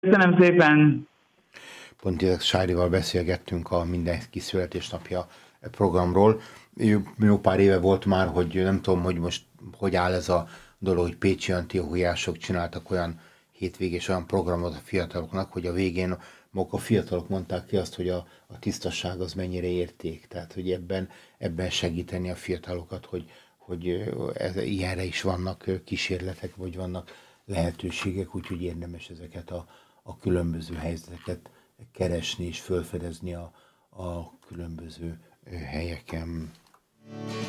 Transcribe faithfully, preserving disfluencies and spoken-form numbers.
Köszönöm szépen! Pont ezek Sárival beszélgettünk a Mindenki születésnapja programról. Jó pár éve volt már, hogy nem tudom, hogy most hogy áll ez a dolog, hogy pécsi antióriások csináltak olyan hétvégés olyan programot a fiataloknak, hogy a végén maguk a fiatalok mondták ki azt, hogy a, a tisztaság az mennyire érték. Tehát, hogy ebben, ebben segíteni a fiatalokat, hogy, hogy ez, ilyenre is vannak kísérletek, vagy vannak lehetőségek, úgyhogy érdemes ezeket a, a különböző helyzeteket keresni és felfedezni a, a különböző helyeken.